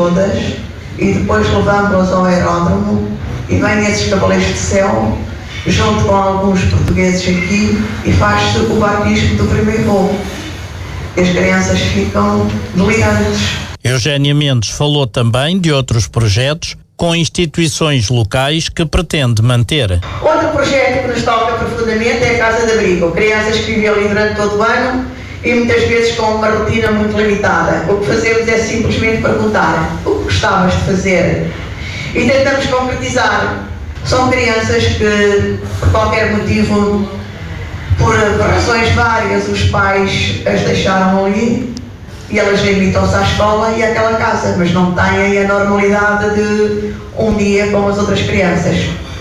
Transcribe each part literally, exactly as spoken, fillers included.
todas e depois levamos-las ao aeródromo e vêm esses cavaleiros de céu junto com alguns portugueses aqui e faz-se o batismo do primeiro voo. As crianças ficam delirantes. Eugénia Mendes falou também de outros projetos com instituições locais que pretende manter. Outro projeto que nos toca profundamente é a Casa de Abrigo. Crianças que vivem ali durante todo o ano e muitas vezes com uma rotina muito limitada. O que fazemos é simplesmente perguntar: o que gostavas de fazer? E tentamos concretizar. São crianças que, por qualquer motivo, por razões várias, os pais as deixaram ali e elas limitam-se à escola e àquela casa, mas não têm a normalidade de um dia como as outras crianças.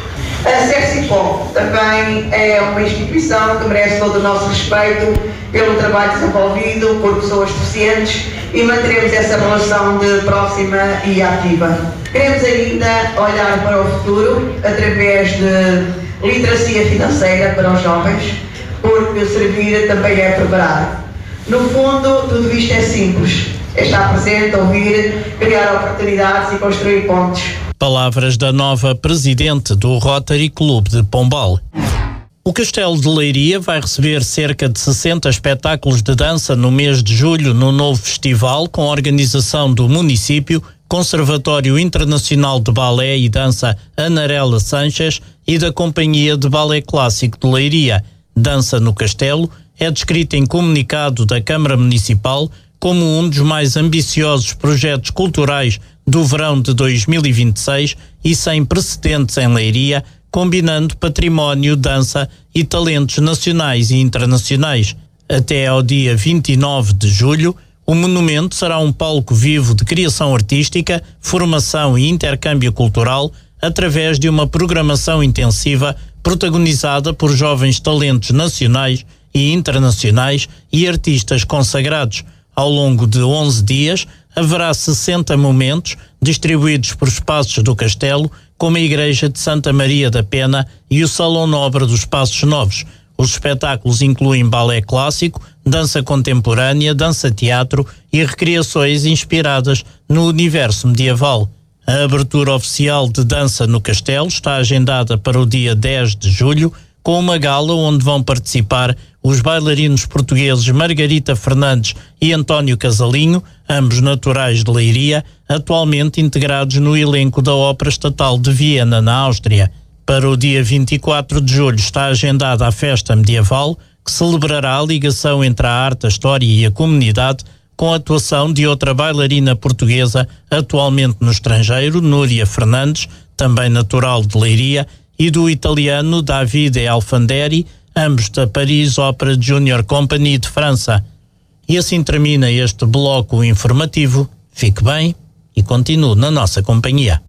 A Sercipol também é uma instituição que merece todo o nosso respeito pelo trabalho desenvolvido por pessoas deficientes e manteremos essa relação de próxima e ativa. Queremos ainda olhar para o futuro através de literacia financeira para os jovens, porque servir também é preparar. No fundo, tudo isto é simples. É estar presente, ouvir, criar oportunidades e construir pontes. Palavras da nova presidente do Rotary Club de Pombal. O Castelo de Leiria vai receber cerca de sessenta espetáculos de dança no mês de julho no novo festival, com a organização do município, Conservatório Internacional de Balé e Dança Anarela Sanches e da Companhia de Balé Clássico de Leiria. Dança no Castelo é descrita em comunicado da Câmara Municipal como um dos mais ambiciosos projetos culturais do verão de dois mil e vinte e seis e sem precedentes em Leiria, combinando património, dança e talentos nacionais e internacionais. Até ao dia vinte e nove de julho, o monumento será um palco vivo de criação artística, formação e intercâmbio cultural através de uma programação intensiva protagonizada por jovens talentos nacionais e internacionais e artistas consagrados. Ao longo de onze dias, haverá sessenta momentos distribuídos por espaços do Castelo, como a Igreja de Santa Maria da Pena e o Salão Nobre dos Passos Novos. Os espetáculos incluem balé clássico, dança contemporânea, dança-teatro e recriações inspiradas no universo medieval. A abertura oficial de Dança no Castelo está agendada para o dia dez de julho, com uma gala onde vão participar os bailarinos portugueses Margarita Fernandes e António Casalinho, ambos naturais de Leiria, atualmente integrados no elenco da Ópera Estatal de Viena, na Áustria. Para o dia vinte e quatro de julho está agendada a festa medieval, que celebrará a ligação entre a arte, a história e a comunidade, com a atuação de outra bailarina portuguesa atualmente no estrangeiro, Núria Fernandes, também natural de Leiria, e do italiano Davide Alfanderi, ambos da Paris Opera Junior Company de França. E assim termina este bloco informativo. Fique bem e continue na nossa companhia.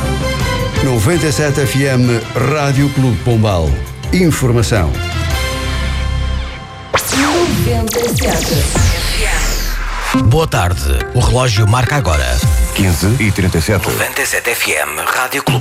noventa e sete F M Rádio Clube Pombal. Informação. noventa e sete. Boa tarde. O relógio marca agora quinze e trinta e sete. noventa e sete F M Rádio Clube